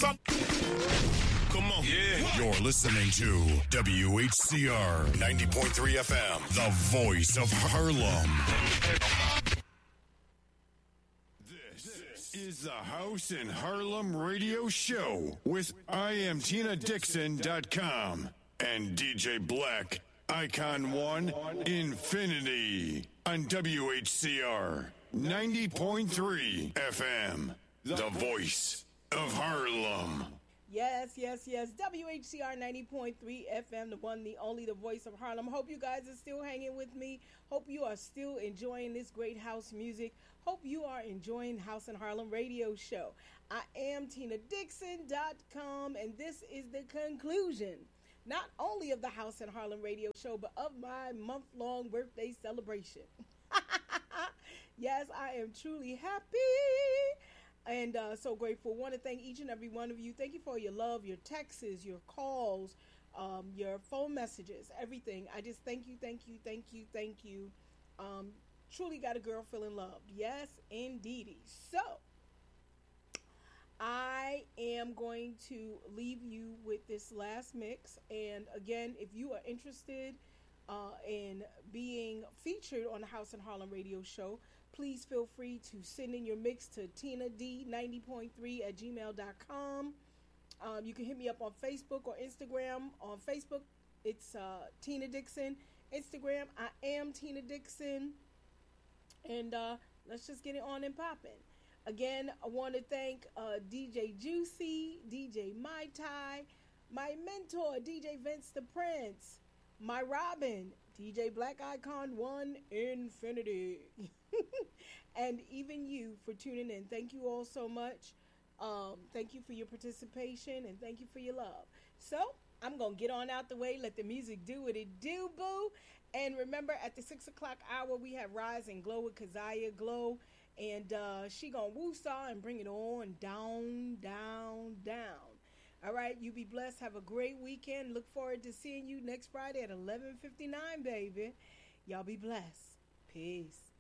Come on. Yeah. You're listening to WHCR 90.3 FM, the voice of Harlem. This is the House in Harlem radio show with IamTinaDixon.com and DJ Black, Icon 1 Infinity on WHCR 90.3 FM, the voice of Harlem. Yes. WHCR 90.3 FM, the one, the only, the voice of Harlem. Hope you guys are still hanging with me. Hope you are still enjoying this great house music. Hope you are enjoying House in Harlem radio show. I am TinaDixon.com, and this is the conclusion, not only of the House in Harlem radio show, but of my month-long birthday celebration. Yes, I am truly happy. And so grateful. Want to thank each and every one of you. Thank you for your love, your texts, your calls, your phone messages, everything. I just thank you. Truly got a girl feeling loved. Yes, indeedy. So I am going to leave you with this last mix. And again, if you are interested in being featured on the House in Harlem radio show, please feel free to send in your mix to TinaD90.3@gmail.com. You can hit me up on Facebook or Instagram. On Facebook, it's Tina Dixon. Instagram, I am Tina Dixon. And let's just get it on and popping. Again, I want to thank DJ Juicy, DJ Mai Tai, my mentor, DJ Vince the Prince, my Robin, DJ Black Icon 1 Infinity. And even you for tuning in. Thank you all so much. Thank you for your participation, and thank you for your love. So I'm going to get on out the way, let the music do what it do, boo. And remember, at the 6 o'clock hour, we have Rise and Glow with Keziah Glow. And she going to woo-saw and bring it on down. All right, you be blessed. Have a great weekend. Look forward to seeing you next Friday at 11:59, baby. Y'all be blessed. Peace.